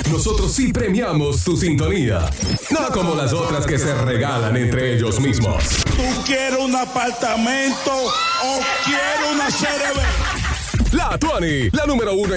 Nosotros sí premiamos tu sintonía. No como las otras que se regalan entre ellos mismos. ¿Tú quieres un apartamento o quieres una CRB? La Tuani, la número 1